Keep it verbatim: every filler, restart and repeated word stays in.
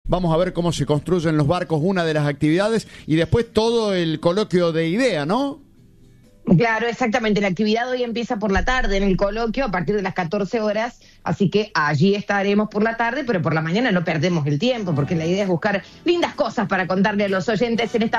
vamos a ver cómo se construyen los barcos, una de las actividades, y después todo el coloquio de IDEA, ¿no? Claro, exactamente. La actividad hoy empieza por la tarde en el coloquio a partir de las catorce horas, así que allí estaremos por la tarde, pero por la mañana no perdemos el tiempo, porque la idea es buscar lindas cosas para contarle a los oyentes en esta